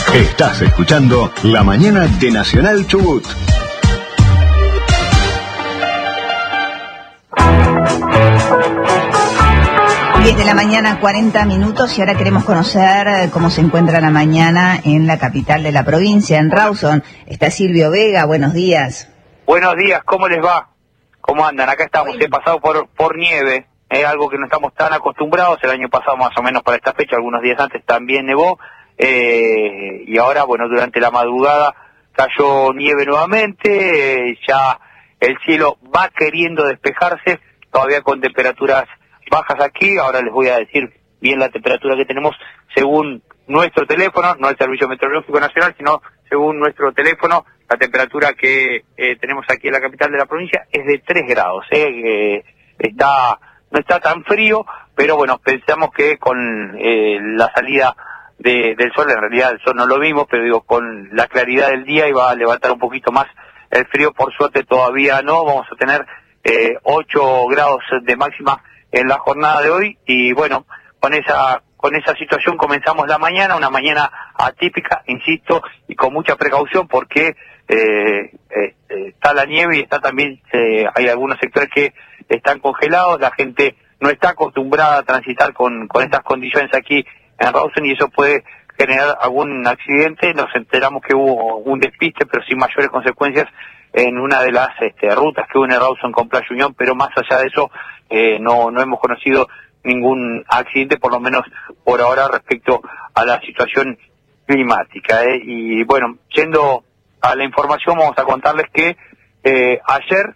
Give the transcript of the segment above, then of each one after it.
Estás escuchando La Mañana de Nacional Chubut. De la mañana, 40 minutos, y ahora queremos conocer cómo se encuentra la mañana en la capital de la provincia, en Rawson. Está Silvio Vega, buenos días. Buenos días, ¿cómo les va? ¿Cómo andan? Acá estamos, he pasado por nieve, algo que no estamos tan acostumbrados. El año pasado más o menos para esta fecha, algunos días antes también nevó, y ahora, bueno, durante la madrugada cayó nieve nuevamente, ya el cielo va queriendo despejarse, todavía con temperaturas bajas aquí. Ahora les voy a decir bien la temperatura que tenemos según nuestro teléfono, no el Servicio Meteorológico Nacional, sino según nuestro teléfono. La temperatura que tenemos aquí en la capital de la provincia es de 3 grados. No está tan frío, pero bueno, pensamos que con la salida del sol, en realidad el sol no lo vimos, pero digo, con la claridad del día iba a levantar un poquito más el frío. Por suerte todavía no, vamos a tener 8 grados de máxima en la jornada de hoy, y bueno, con esa situación comenzamos la mañana, una mañana atípica, insisto, y con mucha precaución, porque está la nieve y está también, hay algunos sectores que están congelados. La gente no está acostumbrada a transitar con estas condiciones aquí en Rawson, y eso puede generar algún accidente. Nos enteramos que hubo un despiste, pero sin mayores consecuencias, en una de las rutas que une Rawson con Playa Unión, pero más allá de eso no hemos conocido ningún accidente, por lo menos por ahora, respecto a la situación climática. Y bueno, yendo a la información, vamos a contarles que ayer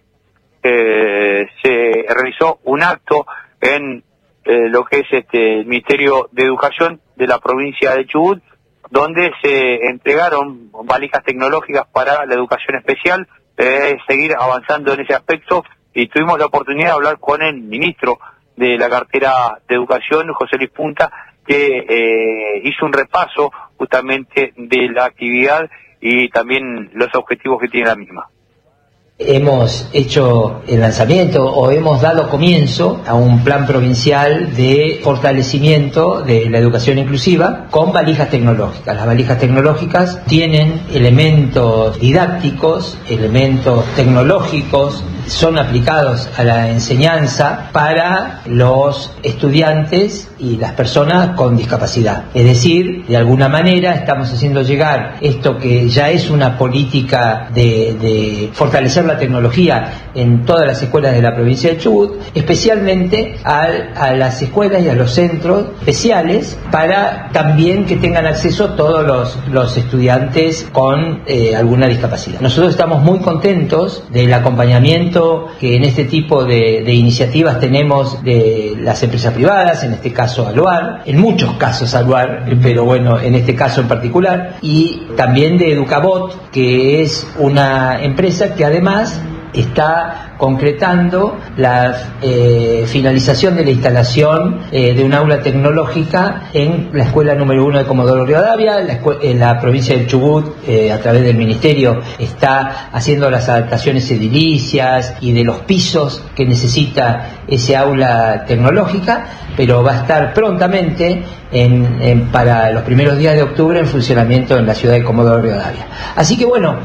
se realizó un acto en lo que es el Ministerio de Educación de la provincia de Chubut, donde se entregaron valijas tecnológicas para la educación especial, seguir avanzando en ese aspecto, y tuvimos la oportunidad de hablar con el ministro de la cartera de Educación, José Luis Punta, que hizo un repaso justamente de la actividad y también los objetivos que tiene la misma. Hemos hecho el lanzamiento o hemos dado comienzo a un plan provincial de fortalecimiento de la educación inclusiva con valijas tecnológicas. Las valijas tecnológicas tienen elementos didácticos, elementos tecnológicos, son aplicados a la enseñanza para los estudiantes y las personas con discapacidad. Es decir, de alguna manera estamos haciendo llegar esto que ya es una política de fortalecer la tecnología en todas las escuelas de la provincia de Chubut, especialmente a las escuelas y a los centros especiales, para también que tengan acceso todos los estudiantes con alguna discapacidad. Nosotros estamos muy contentos del acompañamiento que en este tipo de iniciativas tenemos de las empresas privadas, en este caso Aluar, en muchos casos Aluar, pero bueno, en este caso en particular, y también de Educabot, que es una empresa que además está concretando la finalización de la instalación de un aula tecnológica en la escuela número 1 de Comodoro Rivadavia. En la provincia del Chubut, a través del ministerio, está haciendo las adaptaciones edilicias y de los pisos que necesita ese aula tecnológica, pero va a estar prontamente para los primeros días de octubre en funcionamiento en la ciudad de Comodoro Rivadavia. Así que bueno,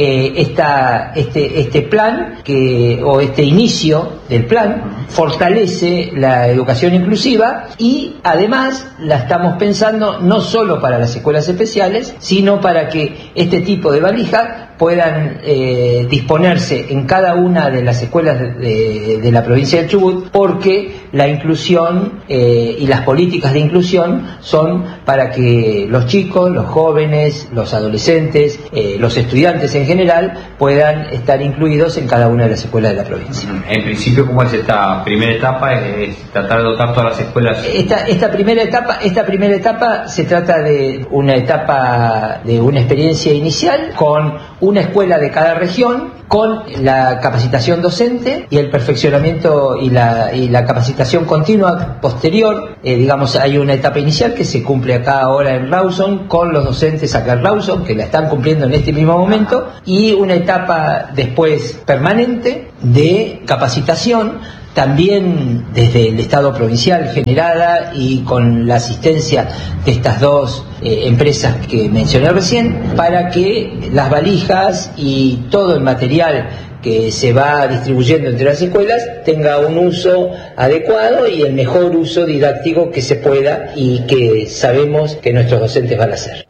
este plan o este inicio del plan fortalece la educación inclusiva, y además la estamos pensando no solo para las escuelas especiales, sino para que este tipo de valijas puedan disponerse en cada una de las escuelas de la provincia de Chubut, porque la inclusión y las políticas de inclusión son para que los chicos, los jóvenes, los adolescentes, los estudiantes en general puedan estar incluidos en cada una de las escuelas de la provincia. En principio, ¿cómo es esta primera etapa? ¿Es tratar de dotar todas las escuelas? Esta primera etapa se trata de una etapa de una experiencia inicial con una escuela de cada región, con la capacitación docente y el perfeccionamiento y la capacitación continua posterior. Digamos, hay una etapa inicial que se cumple acá ahora en Rawson, con los docentes acá en Rawson, que la están cumpliendo en este mismo momento, y una etapa después permanente de capacitación también desde el Estado provincial generada y con la asistencia de estas dos empresas que mencioné recién, para que las valijas y todo el material que se va distribuyendo entre las escuelas tenga un uso adecuado y el mejor uso didáctico que se pueda y que sabemos que nuestros docentes van a hacer.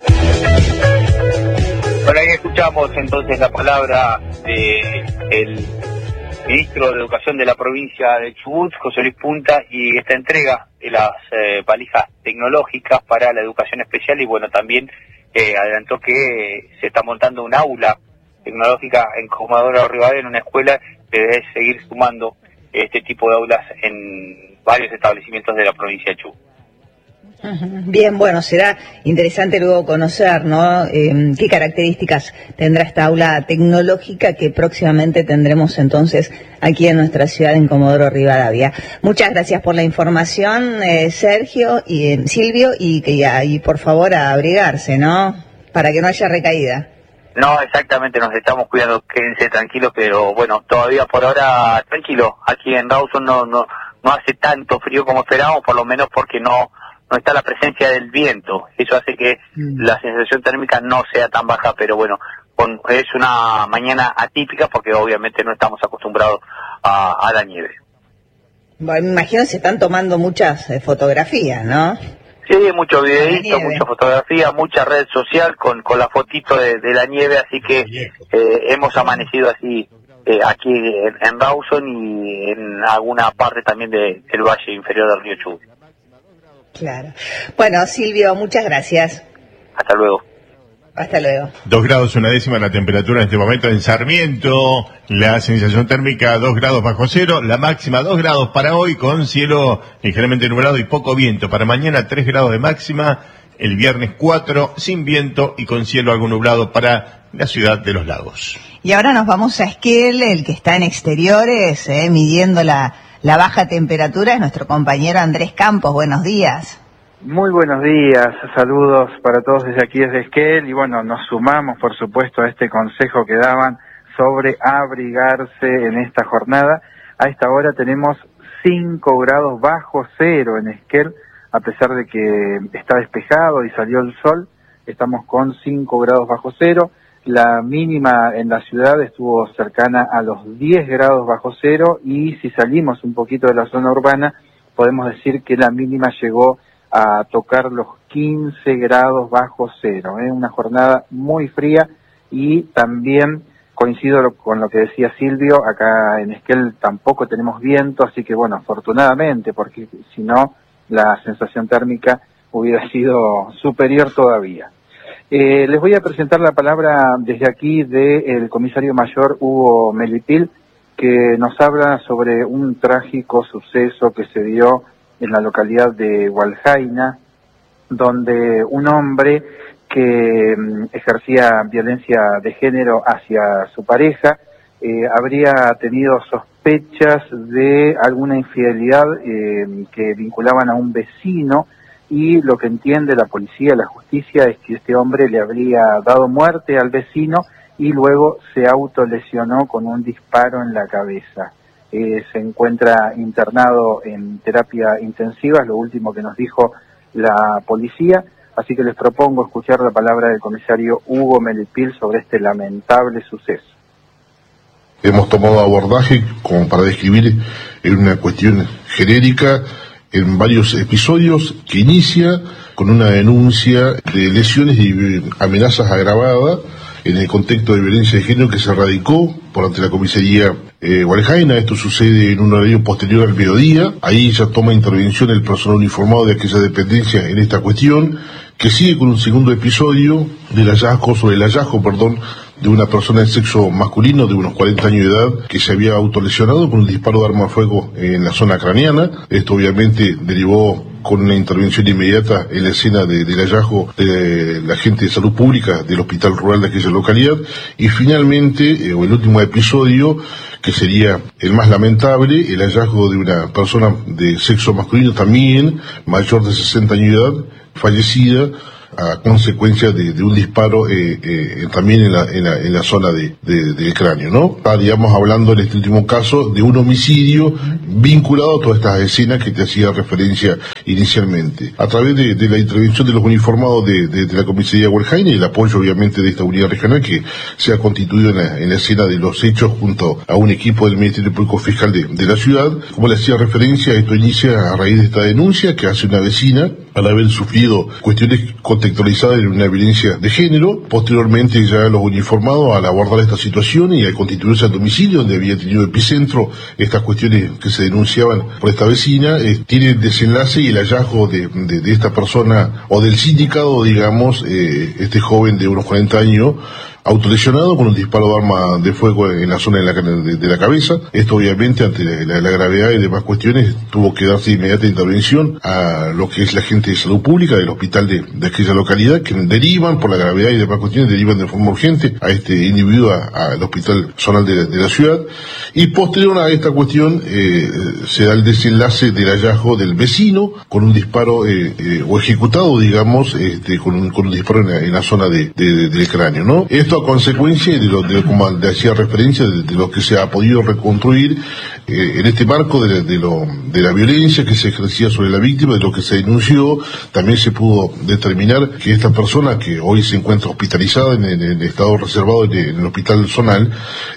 Bueno, ahí escuchamos entonces la palabra del ministro de Educación de la provincia de Chubut, José Luis Punta, y esta entrega de las valijas tecnológicas para la educación especial. Y bueno, también adelantó que se está montando un aula tecnológica en Comodoro Rivadavia, en una escuela que debe seguir sumando este tipo de aulas en varios establecimientos de la provincia de Chubut. Bien, bueno, será interesante luego conocer, ¿no? Qué características tendrá esta aula tecnológica que próximamente tendremos entonces aquí en nuestra ciudad, en Comodoro Rivadavia. Muchas gracias por la información, Sergio y Silvio, y por favor a abrigarse, ¿no? Para que no haya recaída. No, exactamente, nos estamos cuidando, quédense tranquilos, pero bueno, todavía por ahora tranquilo. Aquí en Rawson no hace tanto frío como esperábamos, por lo menos porque no está la presencia del viento. Eso hace que la sensación térmica no sea tan baja, pero bueno, es una mañana atípica porque obviamente no estamos acostumbrados a la nieve. Bueno, me imagino que se están tomando muchas fotografías, ¿no? Sí, mucho videíto, mucha fotografía, mucha red social con la fotito de la nieve, así que hemos amanecido así aquí en Rawson y en alguna parte también del valle inferior del río Chubut. Claro. Bueno, Silvio, muchas gracias. Hasta luego. Hasta luego. 2 grados 1/10 la temperatura en este momento en Sarmiento, la sensación térmica 2 grados bajo cero, la máxima 2 grados para hoy con cielo ligeramente nublado y poco viento. Para mañana 3 grados de máxima, el viernes 4 sin viento y con cielo algo nublado para la ciudad de Los Lagos. Y ahora nos vamos a Esquel, el que está en exteriores, midiendo la baja temperatura, es nuestro compañero Andrés Campos. Buenos días. Muy buenos días, saludos para todos desde aquí, desde Esquel, y bueno, nos sumamos por supuesto a este consejo que daban sobre abrigarse en esta jornada. A esta hora tenemos 5 grados bajo cero en Esquel, a pesar de que está despejado y salió el sol, estamos con 5 grados bajo cero. La mínima en la ciudad estuvo cercana a los 10 grados bajo cero, y si salimos un poquito de la zona urbana, podemos decir que la mínima llegó a tocar los 15 grados bajo cero. Una jornada muy fría, y también coincido con lo que decía Silvio, acá en Esquel tampoco tenemos viento, así que bueno, afortunadamente, porque si no, la sensación térmica hubiera sido superior todavía. Les voy a presentar la palabra desde aquí del comisario mayor Hugo Melipil, que nos habla sobre un trágico suceso que se dio en la localidad de Hualjaina, donde un hombre que ejercía violencia de género hacia su pareja habría tenido sospechas de alguna infidelidad que vinculaban a un vecino, y lo que entiende la policía, la justicia, es que este hombre le habría dado muerte al vecino y luego se autolesionó con un disparo en la cabeza. Se encuentra internado en terapia intensiva, es lo último que nos dijo la policía, así que les propongo escuchar la palabra del comisario Hugo Melipil sobre este lamentable suceso. Hemos tomado abordaje como para describir en una cuestión genérica en varios episodios, que inicia con una denuncia de lesiones y amenazas agravadas en el contexto de violencia de género que se radicó por ante la comisaría Hualjaina. Esto sucede en un horario posterior al mediodía. Ahí ya toma intervención el personal uniformado de aquella dependencia en esta cuestión, que sigue con un segundo episodio del hallazgo, de una persona de sexo masculino de unos 40 años de edad que se había autolesionado con un disparo de arma de fuego en la zona craneana. Esto obviamente derivó con una intervención inmediata en la escena del hallazgo de la gente de salud pública del hospital rural de aquella localidad. Y finalmente, el último episodio, que sería el más lamentable, el hallazgo de una persona de sexo masculino también, mayor de 60 años de edad, fallecida a consecuencia de un disparo también en la zona del cráneo, ¿no? Estaríamos hablando en este último caso de un homicidio vinculado a todas estas escenas que te hacía referencia inicialmente. A través de la intervención de los uniformados de la comisaría Hualjaina y el apoyo obviamente de esta unidad regional que se ha constituido en la escena de los hechos junto a un equipo del Ministerio Público Fiscal de la ciudad. Como le hacía referencia, esto inicia a raíz de esta denuncia que hace una vecina al haber sufrido cuestiones contextualizadas en una violencia de género. Posteriormente ya los uniformados al abordar esta situación y al constituirse al domicilio donde había tenido epicentro estas cuestiones que se denunciaban por esta vecina, tiene el desenlace y el hallazgo de esta persona o del sindicado, digamos, este joven de unos 40 años, autolesionado con un disparo de arma de fuego en la zona de la cabeza. Esto obviamente ante la gravedad y demás cuestiones tuvo que darse inmediata intervención a lo que es la gente de salud pública del hospital de aquella localidad, que derivan por la gravedad y demás cuestiones, derivan de forma urgente a este individuo al hospital zonal de la ciudad. Y posterior a esta cuestión se da el desenlace del hallazgo del vecino con un disparo o ejecutado, digamos, con un disparo en la zona del cráneo, ¿no? Esto a consecuencia de como le hacía referencia, de lo que se ha podido reconstruir en este marco de la violencia que se ejercía sobre la víctima, de lo que se denunció. También se pudo determinar que esta persona, que hoy se encuentra hospitalizada en el estado reservado en el hospital zonal,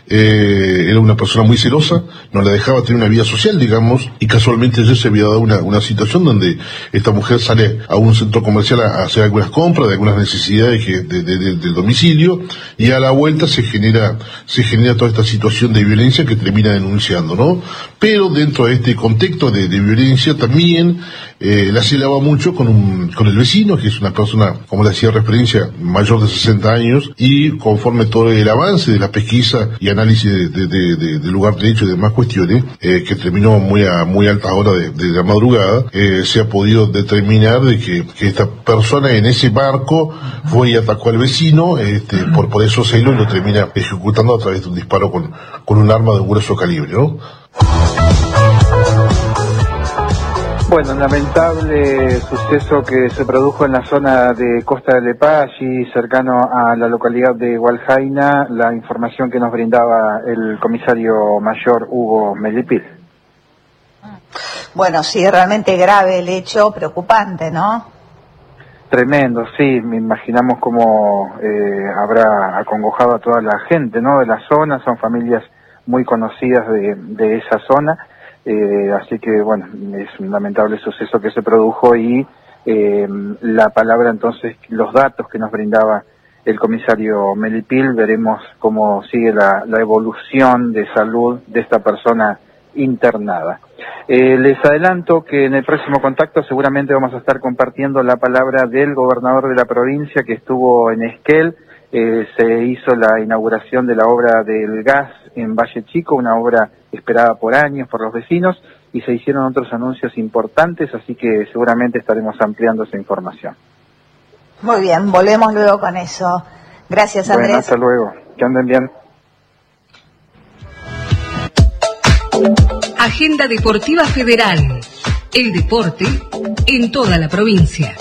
era una persona muy celosa, no la dejaba tener una vida social, digamos, y casualmente ayer se había dado una situación donde esta mujer sale a un centro comercial a hacer algunas compras de algunas necesidades del domicilio, y a la vuelta se genera toda esta situación de violencia que termina denunciando, ¿no? Pero dentro de este contexto de violencia también la celaba mucho con el vecino, que es una persona, como le hacía referencia, mayor de 60 años, y conforme todo el avance de la pesquisa y análisis del lugar de hecho y demás cuestiones, que terminó muy a altas horas de la madrugada, se ha podido determinar de que esta persona en ese barco fue y atacó al vecino, por esos celos lo termina ejecutando a través de un disparo con un arma de un grueso calibre, ¿no? Bueno, un lamentable suceso que se produjo en la zona de Costa del Lepá, allí cercano a la localidad de Hualjaina, la información que nos brindaba el comisario mayor Hugo Melipil. Bueno, sí, realmente grave el hecho, preocupante, ¿no? Tremendo, sí, me imaginamos cómo habrá acongojado a toda la gente, ¿no?, de la zona. Son familias muy conocidas de esa zona. Así que, bueno, es un lamentable suceso que se produjo y la palabra entonces, los datos que nos brindaba el comisario Melipil, veremos cómo sigue la evolución de salud de esta persona internada. Les adelanto que en el próximo contacto seguramente vamos a estar compartiendo la palabra del gobernador de la provincia que estuvo en Esquel. Se hizo la inauguración de la obra del gas en Valle Chico, una obra esperada por años por los vecinos, y se hicieron otros anuncios importantes, así que seguramente estaremos ampliando esa información. Muy bien, volvemos luego con eso. Gracias, Andrés. Bueno, hasta luego. Que anden bien. Agenda Deportiva Federal. El deporte en toda la provincia.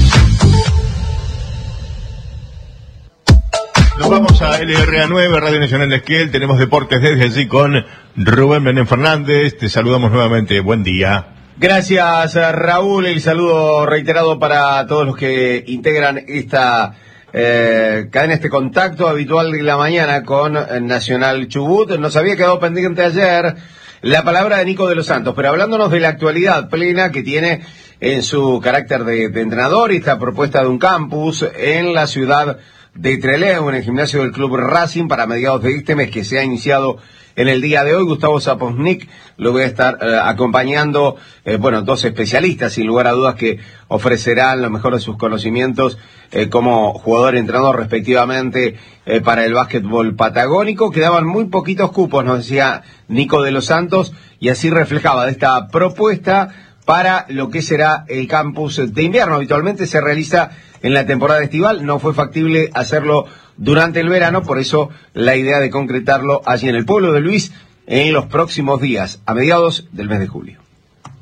Nos vamos a LRA9, Radio Nacional de Esquel. Tenemos deportes desde allí con Rubén Bené Fernández. Te saludamos nuevamente. Buen día. Gracias, Raúl. El saludo reiterado para todos los que integran esta cadena, este contacto habitual de la mañana con Nacional Chubut. Nos había quedado pendiente ayer la palabra de Nico de los Santos, pero hablándonos de la actualidad plena que tiene en su carácter de entrenador y esta propuesta de un campus en la ciudad de Trelew, en el gimnasio del Club Racing, para mediados de este mes, que se ha iniciado en el día de hoy. Gustavo Saposnik lo voy a estar acompañando, dos especialistas sin lugar a dudas que ofrecerán lo mejor de sus conocimientos como jugador y entrenador respectivamente para el básquetbol patagónico. Quedaban muy poquitos cupos, nos decía Nico de los Santos, y así reflejaba de esta propuesta para lo que será el campus de invierno. Habitualmente se realiza en la temporada estival, no fue factible hacerlo durante el verano, por eso la idea de concretarlo allí en el pueblo de Luis en los próximos días, a mediados del mes de julio.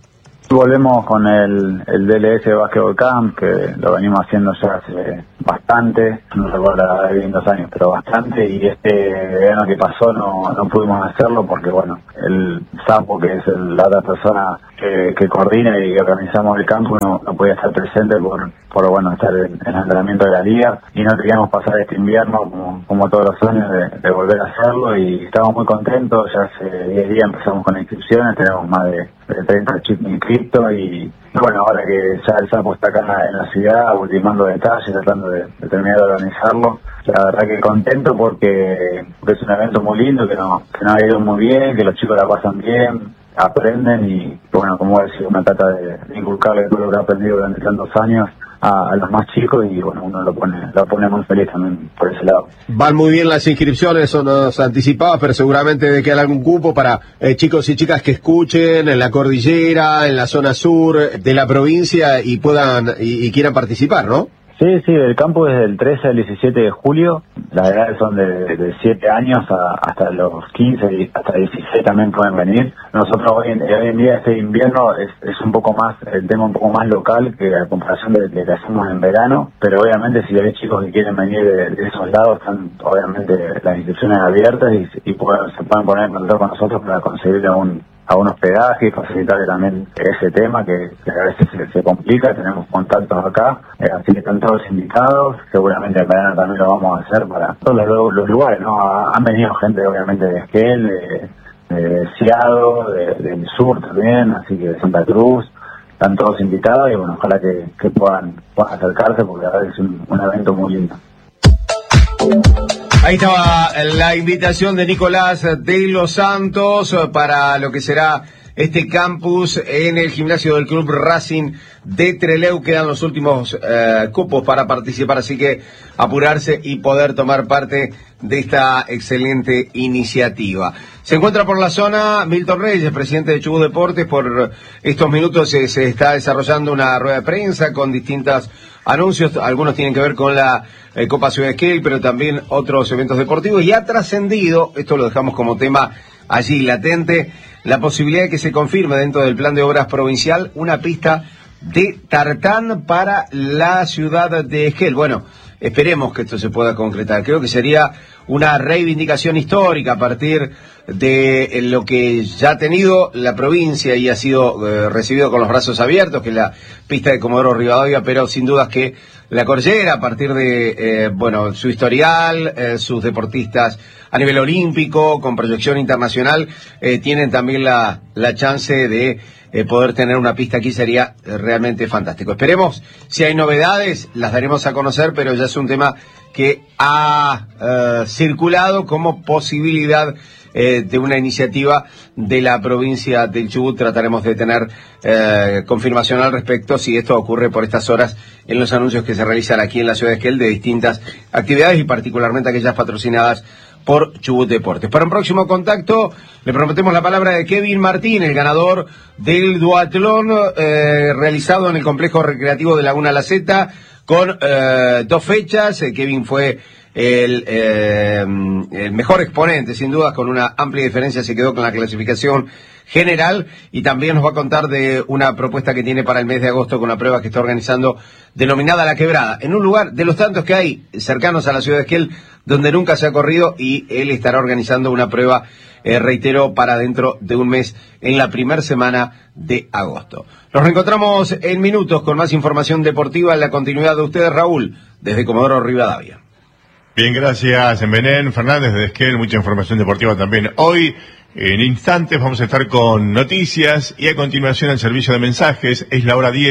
Volvemos con el DLS Basketball Camp, que lo venimos haciendo ya hace bastante, no recuerdo bien 2 años, pero bastante, y este verano que pasó no pudimos hacerlo porque, bueno, el Sapo, que es la otra persona que coordina y que organizamos el campo, no podía estar presente por bueno, estar en el entrenamiento de la liga, y no queríamos pasar este invierno como todos los años de volver a hacerlo, y estamos muy contentos. Ya hace 10 días empezamos con inscripciones, tenemos más de 30 chicos inscritos, y bueno, ahora que ya el Sapo está acá en la ciudad, ultimando detalles, tratando de terminar de organizarlo, la verdad que contento porque es un evento muy lindo, que nos ha ido muy bien, que los chicos la pasan bien, aprenden, y bueno, como decía, uno trata de inculcarle todo lo que ha aprendido durante tantos años a los más chicos, y bueno, uno lo pone muy feliz también por ese lado. Van muy bien las inscripciones, eso nos anticipaba, pero seguramente debe quedar algún cupo para chicos y chicas que escuchen en la cordillera, en la zona sur de la provincia y puedan y quieran participar, ¿no? Sí, el campo es del 13 al 17 de julio, las edades son de 7 años hasta los 15 y hasta 16 también pueden venir. Nosotros hoy en día este invierno es un poco más, el tema un poco más local que a comparación de que hacemos en verano, pero obviamente si hay chicos que quieren venir de esos lados, están obviamente las inscripciones abiertas y se pueden poner en contacto con nosotros para conseguir a un hospedaje y facilitarle también ese tema que a veces se complica. Tenemos contactos acá, así que están todos invitados. Seguramente en verano también lo vamos a hacer para todos los lugares, ¿no? Han venido gente obviamente de Esquel, de Ciado, del sur también, así que de Santa Cruz. Están todos invitados y bueno, ojalá que puedan acercarse, porque la verdad es un evento muy lindo. Ahí estaba la invitación de Nicolás de los Santos para lo que será este campus en el gimnasio del Club Racing de Trelew. Quedan los últimos cupos para participar, así que apurarse y poder tomar parte de esta excelente iniciativa. Se encuentra por la zona Milton Reyes, presidente de Chubut Deportes. Por estos minutos se está desarrollando una rueda de prensa con distintos anuncios. Algunos tienen que ver con la Copa Ciudad Esquel, pero también otros eventos deportivos. Y ha trascendido, esto lo dejamos como tema allí latente, la posibilidad de que se confirme dentro del plan de obras provincial una pista de tartán para la ciudad de Esquel. Bueno, esperemos que esto se pueda concretar. Creo que sería una reivindicación histórica a partir de lo que ya ha tenido la provincia y ha sido recibido con los brazos abiertos, que es la pista de Comodoro Rivadavia, pero sin dudas que la Cordillera, a partir de su historial, sus deportistas a nivel olímpico, con proyección internacional, tienen también la chance de poder tener una pista aquí. Sería realmente fantástico. Esperemos, si hay novedades, las daremos a conocer, pero ya es un tema que ha circulado como posibilidad de una iniciativa de la provincia del Chubut. Trataremos de tener confirmación al respecto si esto ocurre por estas horas en los anuncios que se realizan aquí en la ciudad de Esquel de distintas actividades y particularmente aquellas patrocinadas por Chubut Deportes. Para un próximo contacto le prometemos la palabra de Kevin Martín, el ganador del duatlón realizado en el complejo recreativo de Laguna La Zeta con 2 fechas. Kevin fue el mejor exponente, sin duda, con una amplia diferencia se quedó con la clasificación general, y también nos va a contar de una propuesta que tiene para el mes de agosto con una prueba que está organizando denominada La Quebrada, en un lugar de los tantos que hay cercanos a la ciudad de Esquel donde nunca se ha corrido, y él estará organizando una prueba, reitero, para dentro de un mes, en la primera semana de agosto. Nos reencontramos en minutos con más información deportiva en la continuidad de ustedes, Raúl, desde Comodoro Rivadavia. Bien, gracias, Benén Fernández de Esquel, mucha información deportiva también. Hoy, en instantes, vamos a estar con noticias y a continuación el servicio de mensajes. Es la hora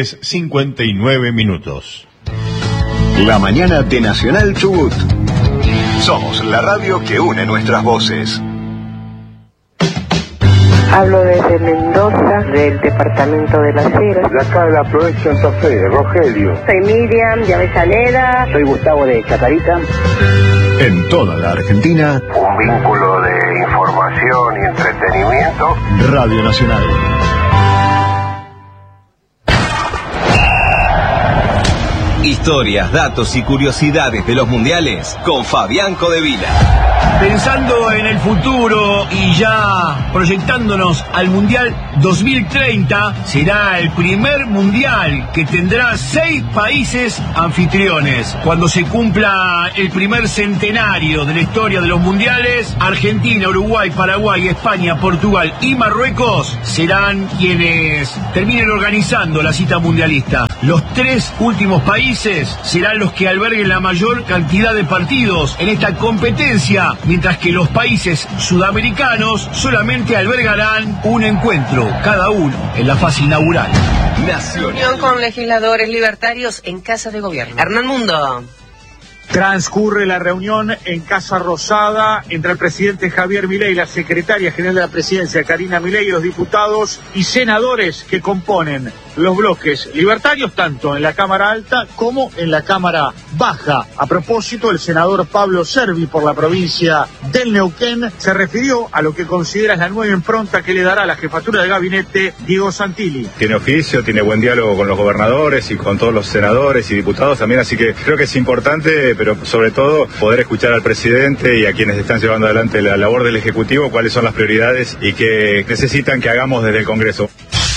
10:59. La mañana de Nacional Chubut. Somos la radio que une nuestras voces. Hablo desde Mendoza, del departamento de Las Heras. De acá de la provincia de Santa Fe, Rogelio. Soy Miriam de Avellaneda. Soy Gustavo de Chacarita. En toda la Argentina, un vínculo de información y entretenimiento. Radio Nacional. Historias, datos y curiosidades de los mundiales con Fabián Codevila. Pensando en el futuro y ya proyectándonos al Mundial 2030, será el primer Mundial que tendrá 6 países anfitriones. Cuando se cumpla el primer centenario de la historia de los mundiales, Argentina, Uruguay, Paraguay, España, Portugal y Marruecos serán quienes terminen organizando la cita mundialista. Los 3 últimos países serán los que alberguen la mayor cantidad de partidos en esta competencia, mientras que los países sudamericanos solamente albergarán un encuentro, cada uno en la fase inaugural. Reunión con legisladores libertarios en Casa de Gobierno. Hernán Mundo. Transcurre la reunión en Casa Rosada entre el presidente Javier Milei, la secretaria general de la presidencia Karina Milei y los diputados y senadores que componen los bloques libertarios tanto en la Cámara Alta como en la Cámara Baja. A propósito, el senador Pablo Servi por la provincia del Neuquén se refirió a lo que considera es la nueva impronta que le dará la jefatura de gabinete Diego Santilli. Tiene oficio, tiene buen diálogo con los gobernadores y con todos los senadores y diputados también, así que creo que es importante, pero sobre todo poder escuchar al presidente y a quienes están llevando adelante la labor del Ejecutivo, cuáles son las prioridades y que necesitan que hagamos desde el Congreso.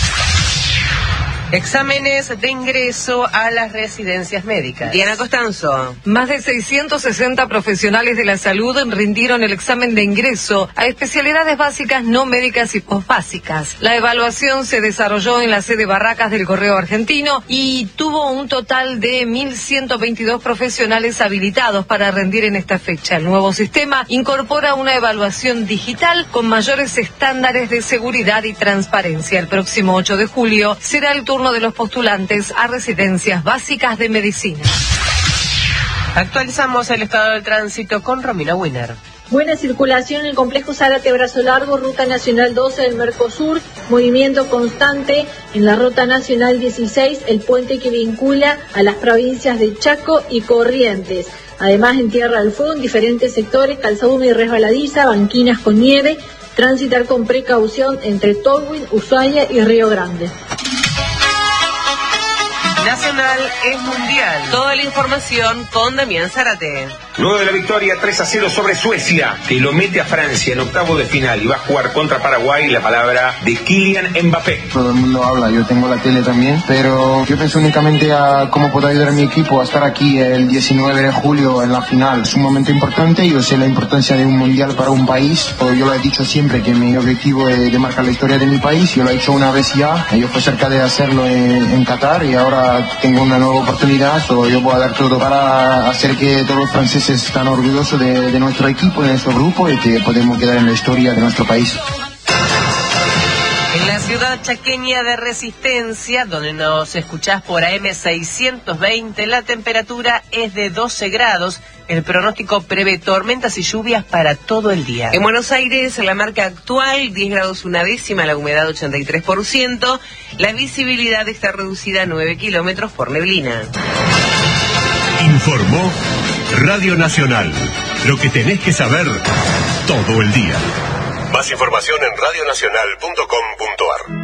Exámenes de ingreso a las residencias médicas. Diana Costanzo. Más de 660 profesionales de la salud rindieron el examen de ingreso a especialidades básicas, no médicas y posbásicas. La evaluación se desarrolló en la sede Barracas del Correo Argentino y tuvo un total de 1.122 profesionales habilitados para rendir en esta fecha. El nuevo sistema incorpora una evaluación digital con mayores estándares de seguridad y transparencia. El próximo 8 de julio será el turno de los postulantes a residencias básicas de medicina. Actualizamos el estado del tránsito con Romina Winner. Buena circulación en el complejo Zárate Brazo Largo, Ruta Nacional 12 del Mercosur, movimiento constante en la Ruta Nacional 16, el puente que vincula a las provincias de Chaco y Corrientes. Además, en Tierra del Fuego, en diferentes sectores, calzada húmeda y resbaladiza, banquinas con nieve, transitar con precaución entre Tolwyn, Ushuaia y Río Grande. Nacional es mundial. Toda la información con Damián Zárate. Luego de la victoria 3-0 sobre Suecia, que lo mete a Francia en octavos de final y va a jugar contra Paraguay, la palabra de Kylian Mbappé. Todo el mundo habla, yo tengo la tele también, pero yo pienso únicamente a cómo puedo ayudar a mi equipo a estar aquí el 19 de julio en la final. Es un momento importante, yo sé la importancia de un mundial para un país. Yo lo he dicho siempre que mi objetivo es de marcar la historia de mi país, yo lo he hecho una vez ya, yo fui cerca de hacerlo en Qatar y ahora tengo una nueva oportunidad, yo voy a dar todo para hacer que todos los franceses están orgullosos de nuestro equipo, de nuestro grupo y que podemos quedar en la historia de nuestro país. En la ciudad chaqueña de Resistencia, donde nos escuchás por AM 620, la temperatura es de 12 grados. El pronóstico prevé tormentas y lluvias para todo el día. En Buenos Aires, la marca actual, 10 grados una décima, la humedad 83%. La visibilidad está reducida a 9 kilómetros por neblina. Informó Radio Nacional. Lo que tenés que saber todo el día. Más información en radionacional.com.ar.